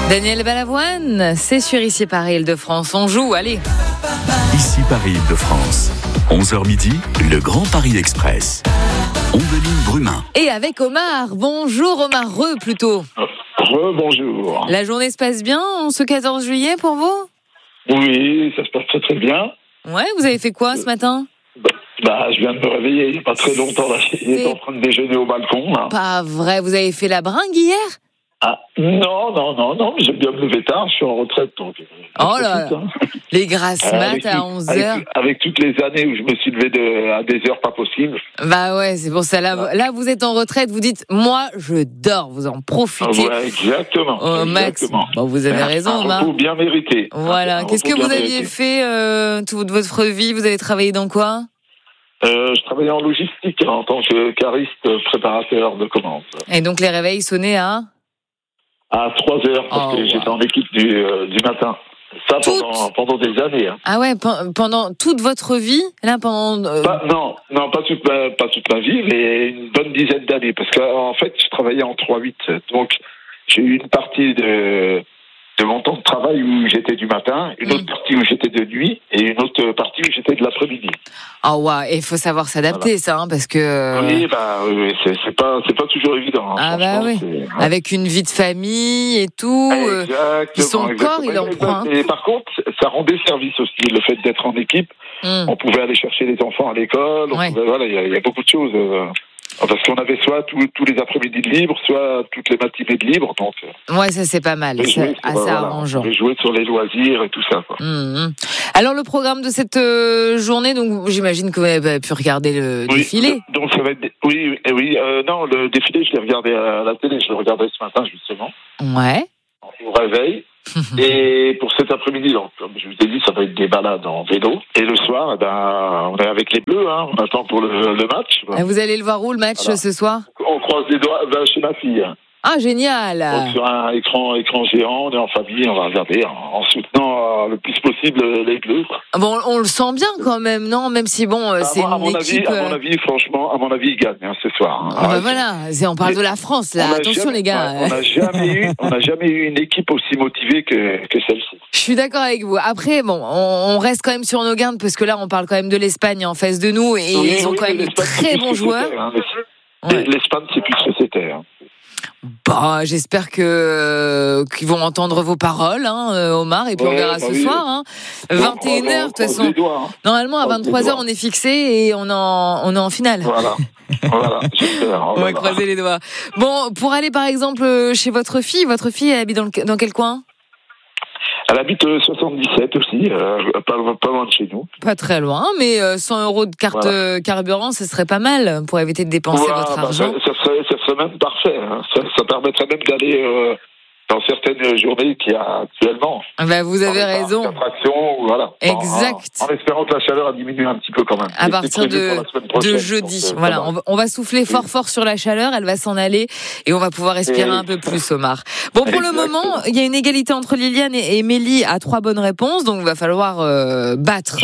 Daniel Balavoine, c'est sur Ici Paris Île-de-France. On joue, allez. Ici Paris Île-de-France. 11h midi, le Grand Paris Express. Ombeline Brumin. Et avec Omar. Bonjour Omar, plutôt. Bonjour. La journée se passe bien en ce 14 juillet pour vous ? Oui, ça se passe très très bien. Ouais, vous avez fait quoi ce matin ? Je viens de me réveiller il n'y a pas très longtemps. Là. J'étais en train de déjeuner au balcon. Là. Pas vrai, vous avez fait la bringue hier ? Ah, non, mais j'aime bien me lever tard, je suis en retraite. Donc, oh là là, les grasses maths à 11h. Avec toutes les années où je me suis levé à des heures pas possibles. Bah ouais, c'est pour ça. Là, vous êtes en retraite, vous dites, moi, je dors, vous en profitez. Ouais, exactement. Max, bon, vous avez raison, Omar. Un repos bien mérité. Voilà, qu'est-ce que vous aviez fait toute votre vie ? Vous avez travaillé dans quoi ? Je travaillais en logistique en tant que cariste préparateur de commandes. Et donc les réveils sonnaient à 3h, parce que j'étais en équipe du matin. Ça, pendant des années. Hein. Ah ouais, pendant toute votre vie là, pendant... Non, pas toute ma vie, mais une bonne dizaine d'années. Parce qu'en fait, je travaillais en 3-8. Donc, j'ai eu une partie de mon temps de travail où j'étais du matin, une autre partie où j'étais de nuit, et une autre partie où j'étais de l'après-midi. Ah ouais, et il faut savoir s'adapter, ça, hein, parce que... Oui, c'est pas toujours évident. Hein, oui. Avec une vie de famille et tout, son corps, il en prend. Et par contre, ça rendait service aussi, le fait d'être en équipe. On pouvait aller chercher les enfants à l'école, il y a beaucoup de choses... Parce qu'on avait soit tous les après-midi de libre, soit toutes les matinées de libre. Donc, ouais, ça c'est pas mal, c'est assez arrangeant. On jouer sur les loisirs et tout ça. Quoi. Alors le programme de cette journée, donc j'imagine que vous avez pu regarder le défilé. Donc ça va être non, le défilé, je l'ai regardé à la télé, je le regardais ce matin justement. Ouais. Au réveil. Et pour cet après-midi, donc, comme je vous ai dit, ça va être des balades en vélo. Et le soir, on est avec les Bleus, hein, on attend pour le match. Et vous allez le voir où, le match, ce soir ? On croise les doigts chez ma fille. Ah, génial! Donc, sur un écran géant, on est en famille, on va regarder en soutenant le plus possible les Bleus. Quoi. Bon, on le sent bien quand même, non? Même si, c'est une équipe... À mon avis, franchement, ils gagnent ce soir. Hein. Voilà, on parle de la France, là. Attention, les gars. On n'a jamais eu une équipe aussi motivée que celle-ci. Je suis d'accord avec vous. Après, on reste quand même sur nos gardes, parce que là, on parle quand même de l'Espagne en face de nous, et ils ont quand même de très bons joueurs. L'Espagne, c'est plus ce que c'était. Hein. J'espère qu'ils vont entendre vos paroles, Omar, et puis on verra ce soir. Hein. 21h, de toute façon. Normalement, à 23h, on est fixé et on est en finale. Voilà, j'espère. On va croiser les doigts. Bon, pour aller par exemple chez votre fille elle habite dans quel coin ? Elle habite 77 aussi, pas loin de chez nous. Pas très loin, mais 100 € de carte carburant, ce serait pas mal pour éviter de dépenser votre argent. Ça serait même parfait. Hein. Ça permettrait même d'aller dans certaines journées qu'il y a actuellement. Vous avez raison. Exact. En espérant que la chaleur a diminué un petit peu quand même. À partir de jeudi. Donc, on va souffler fort sur la chaleur, elle va s'en aller et on va pouvoir respirer un peu plus, Omar. Bon, pour le moment, il y a une égalité entre Liliane et Mélie à 3 bonnes réponses, donc il va falloir battre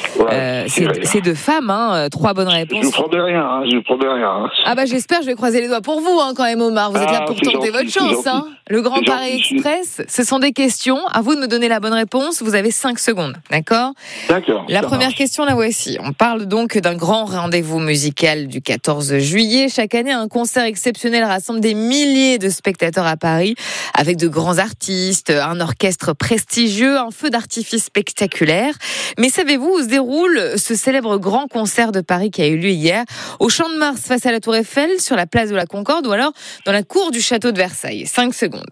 ces deux femmes. 3 bonnes réponses. Je vous promets rien. J'espère, je vais croiser les doigts pour vous quand même, Omar. Vous êtes là pour tenter votre chance. Le Grand Paris Express, ce sont des questions. À vous de me donner la bonne réponse. Vous avez 5 secondes, d'accord ? D'accord. La première question, la voici. On parle donc d'un grand rendez-vous musical du 14 juillet. Chaque année, un concert exceptionnel rassemble des milliers de spectateurs à Paris, avec de grands artistes, un orchestre prestigieux, un feu d'artifice spectaculaire. Mais savez-vous où se déroule ce célèbre grand concert de Paris qui a eu lieu hier ? Au Champ de Mars, face à la Tour Eiffel, sur la place de la Concorde, ou alors dans la cour du château de Versailles ? 5 secondes.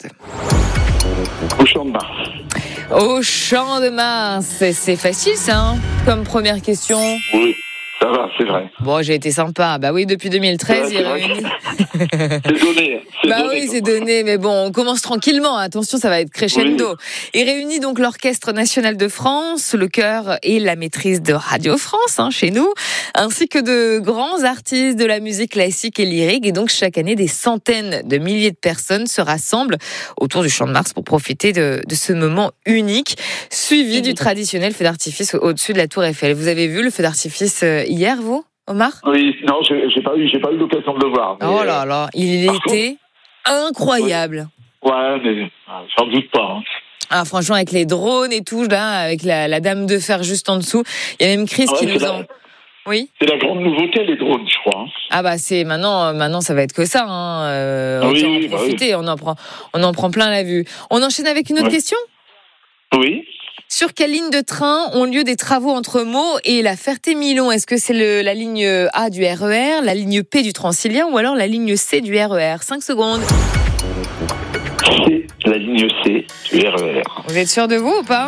Au Champ de Mars. Au Champ de Mars. C'est facile, ça, comme première question. Oui, ça va, c'est vrai. Bon, j'ai été sympa. Oui, depuis 2013, il réunit. C'est donné. C'est donné, mais bon, on commence tranquillement. Attention, ça va être crescendo. Il réunit donc l'Orchestre National de France, le chœur et la maîtrise de Radio France, chez nous, ainsi que de grands artistes de la musique classique et lyrique. Et donc, chaque année, des centaines de milliers de personnes se rassemblent autour du Champ de Mars pour profiter de ce moment unique, suivi du traditionnel feu d'artifice au-dessus de la Tour Eiffel. Vous avez vu le feu d'artifice hier, vous, Omar ? Oui, non, j'ai pas eu l'occasion de le voir. Mais il était incroyable. Ouais, mais j'en doute pas. Hein. Ah, franchement, avec les drones et tout, là, avec la dame de fer juste en dessous, il y a même Chris qui nous en... Oui. C'est la grande nouveauté, les drones, je crois. Ah bah c'est maintenant ça va être que ça. Autant en profiter, on en prend plein la vue. On enchaîne avec une autre question. Oui. Sur quelle ligne de train ont lieu des travaux entre Meaux et la Ferté-Milon ? Est-ce que c'est la ligne A du RER, la ligne P du Transilien ou alors la ligne C du RER ? 5 secondes. C'est la ligne C du RER. Vous êtes sûr de vous ou pas ?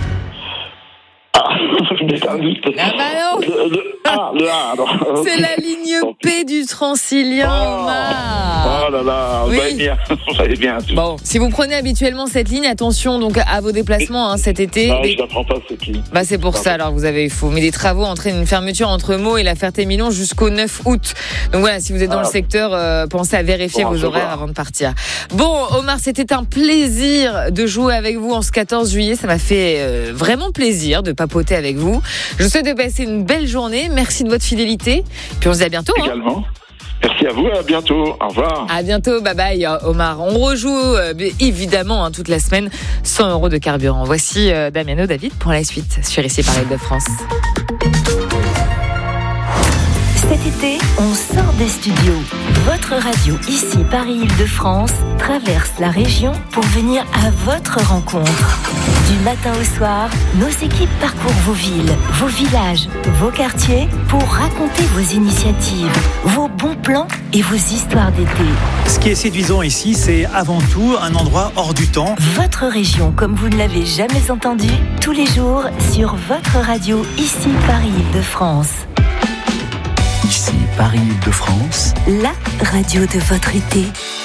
Mais un doute. Ah bah non. Le A, alors. C'est la ligne P du Transilien. Oh là là, oui. On va bien. Bon, si vous prenez habituellement cette ligne, attention donc à vos déplacements cet été. Non, je ne la prends pas cette ligne. Bah c'est pour ça, alors vous avez eu faux. Mais des travaux entraînent une fermeture entre Meaux et la Ferté-Milon jusqu'au 9 août. Donc voilà, si vous êtes dans le secteur, pensez à vérifier vos horaires avant de partir. Bon, Omar, c'était un plaisir de jouer avec vous en ce 14 juillet. Ça m'a fait vraiment plaisir de papoter avec vous. Je vous souhaite de passer une belle journée. Merci de votre fidélité. Puis on se dit à bientôt. Également. Merci à vous, à bientôt. Au revoir. À bientôt, bye bye Omar. On rejoue évidemment toute la semaine 100 € de carburant. Voici Damiano David pour la suite sur Ici Paris de France. Cet été, on sort des studios. Votre radio ici Paris-Île-de-France traverse la région pour venir à votre rencontre. Du matin au soir, nos équipes parcourent vos villes, vos villages, vos quartiers pour raconter vos initiatives, vos bons plans et vos histoires d'été. Ce qui est séduisant ici, c'est avant tout un endroit hors du temps. Votre région comme vous ne l'avez jamais entendu, tous les jours sur votre radio ici Paris-Île-de-France. Ici Paris-Île-de-France, La radio de votre été.